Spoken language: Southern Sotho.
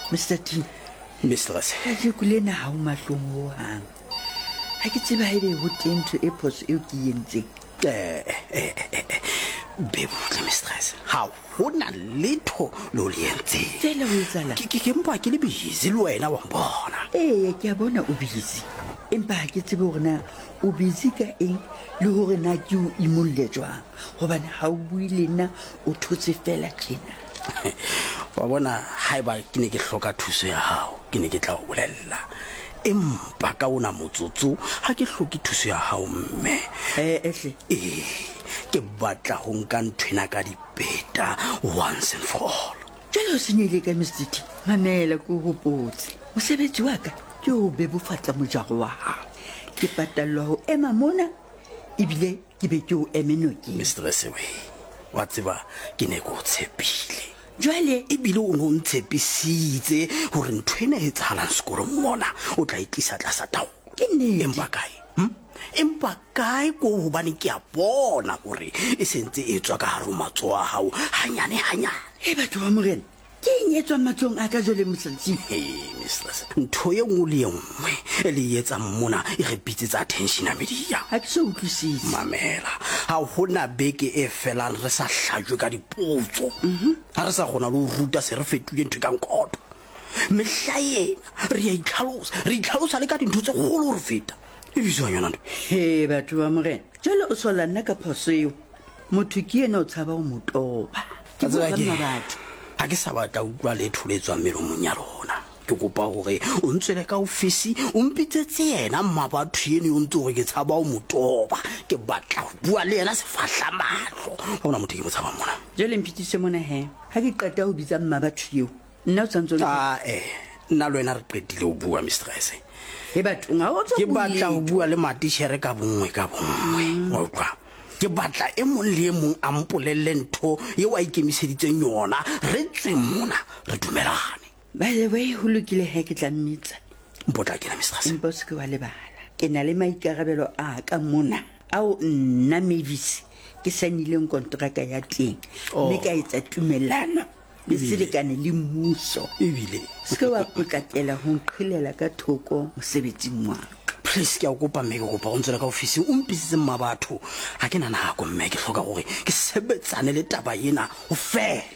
Mr. T, Mistress. ha ke kulena ha o mahlong ho hang. Ha ke tseba ebe ho teng ntho e phoso eo ke entseng. Bebutle mistress. Ha hona letho lo le entseng. Fela ho etsahala. Ke mpa ke le busy le wena wa mbona. Ke a bona o busy. Empa ha ke tsebe hore na o busy ka eng le hore na ke o imolle jwang. Hobane ha o bue le nna o thotse fela tjena. Wa bona haeba ke ne ke hloka thuso ya hao, ke ne ke tla o bolella. Empa ka ona motsotso ha ke hloke thuso ya hao mme. Ehle. Ke batla ho nka nthwena ka dipeta once and for all. Jwale o senyehile ka Mr. T. Mamela ke o hopotse. Mosebetsi wa ka ke ho bebofatsa mojaro wa hao. Ke patallwa ho ema mona ebile ke be ke o eme nokeng. Mistress we, wa tseba ke ne ke o tshepile. Jwale ebile o no ntshepisitse hore nthwena e tsahalang sekolong mona o tla itlisa tlasa tao. Ke nnete. Empa kae ko hobane ke a bona hore e sentse e tswa ka hare ho matsoho a hao hanyane. Batho ba morena, ke eng e tswang matsohong a ka jwale mosebetsi? Mistress, ntho e nngwe le e nngwe e le etsang mona e re bitsitsa attention ya media. Ha ke so utlwisise. Mamela, ha hona beke e felang re sa hlajwe ka dipotso. Ha re sa kgona le ho ruta se re fetoile ntho ka nkoto. Mehla ena re itlhalosa le ka dintho tse kgolo re feta. E bitswang yona ntho. Batho ba morena, jwale o sola nna ka phoso eo. Motho ke ena o tshaba o motoba. Ke bua ka batho. Ha ke sa batla utlwa letho le tswang melomong ya rona. Ke kopa hore o ntswele ka ofisi o mpitsetse yena mmabatho ene o ntse hore ke tshaba o motoba. Ke batla ho bua le yena sefahla mahlo. Hona motho ke mo tshaba mona. Jwale mpitsitse mona he. Ha ke qeta ho bitsa mmabatho eo, nna o tsantse le nna le wena re qetile ho bua mistress. Batho nga o tswa ke batla ho bua le matitjhere ka bongwe. Wa utlwa? Ke batla e mong le e mong a mpolelle ntho eo a ikemiseditseng yona. Re tswe mona re dumelane. By the way, ho lokile he ke tla mmitsa. Mpotla ke na mistress. Empa se ke wa lebala. Ke na le maikarabelo a ka mona. Ao nna Mavis ke sanileng kontraka ya teng. Mme ka etsa tumellano le selekane le mmuso. Ebile se ke wa potlakela ho nqhilela ka thoko mosebetsing wa. Please ke a kopa mme ke kopa o ntswela ka ofisi o mpisitse mmabatho. Ha ke nana ha ko mme ke hloka hore ke sebetsane le taba ena ho fela.